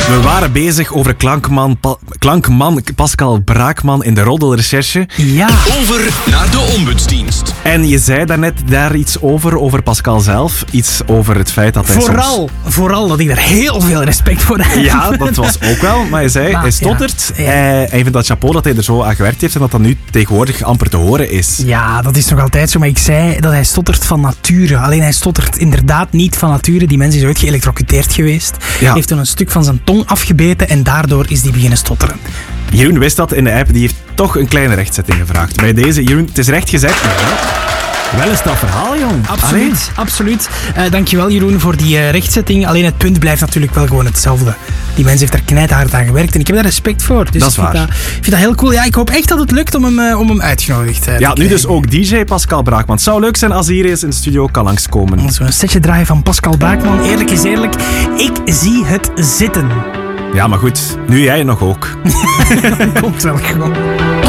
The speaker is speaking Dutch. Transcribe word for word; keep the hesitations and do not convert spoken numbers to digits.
We waren bezig over klankman, pa- klankman Pascal Braakman in de roddelrecherche. Ja. Over naar de ombudsdienst. En je zei daarnet daar iets over, over Pascal zelf. Iets over het feit dat hij Vooral, soms... vooral dat ik daar heel veel respect voor heb. Ja, dat was ook wel. Maar je zei, Maar, hij stottert. ja, ja. Hij, hij vindt dat chapeau dat hij er zo aan gewerkt heeft en dat dat nu tegenwoordig amper te horen is. Ja, dat is nog altijd zo. Maar ik zei dat hij stottert van nature. Alleen hij stottert inderdaad niet van nature. Die mens is ooit geëlektrocuteerd geweest. Ja. Heeft toen een stuk van zijn tong afgebeten en daardoor is hij beginnen stotteren. Jeroen wist dat in de app, die heeft toch een kleine rechtzetting gevraagd. Bij deze, Jeroen, het is recht gezegd. Wel eens dat verhaal, jong. Absoluut, Allee. absoluut. Uh, dankjewel Jeroen voor die uh, rechtzetting. Alleen het punt blijft natuurlijk wel gewoon hetzelfde. Die mens heeft daar knijthard aan gewerkt en ik heb daar respect voor. Dus Dat is ik vind waar. dat, ik vind dat heel cool. Ja, ik hoop echt dat het lukt om hem, uh, om hem uitgenodigd uh, Ja, te nu dus krijgen. ook D J Pascal Braakman. Het zou leuk zijn als hij hier eens in de studio kan langskomen. Zo'n setje draaien van Pascal Braakman. Eerlijk is eerlijk, ik zie het zitten. Ja, maar goed, nu jij nog ook. Komt wel gewoon.